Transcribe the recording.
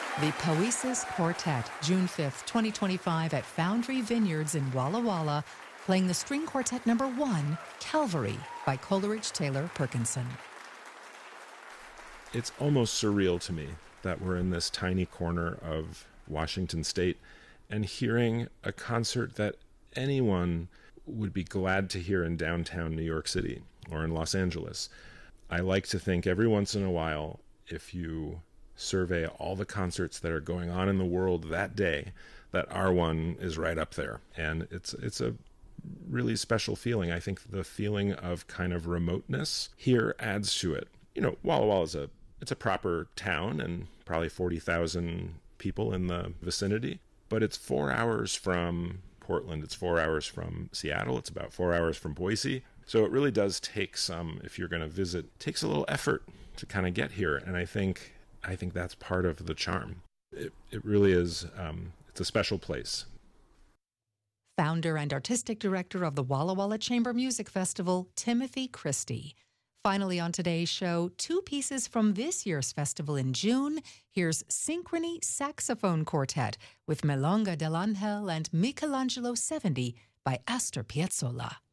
The Poesis Quartet, June 5th, 2025 at Foundry Vineyards in Walla Walla, playing the string quartet number 1, Calvary, by Coleridge Taylor Perkinson. It's almost surreal to me that we're in this tiny corner of Washington State and hearing a concert that anyone would be glad to hear in downtown New York City or in Los Angeles. I like to think every once in a while, if you survey all the concerts that are going on in the world that day, that our one is right up there. And it's a really special feeling. I think the feeling of kind of remoteness here adds to it. You know, Walla Walla it's a proper town and probably 40,000 people in the vicinity, but it's 4 hours from Portland. It's 4 hours from Seattle. It's about 4 hours from Boise. So it really does take if you're going to visit, it takes a little effort to kind of get here. And I think that's part of the charm. It really is, it's a special place. Founder and artistic director of the Walla Walla Chamber Music Festival, Timothy Christie. Finally on today's show, 2 pieces from this year's festival in June. Here's Synchrony Saxophone Quartet with Milonga dell'Angel and Michelangelo 70 by Astor Piazzolla.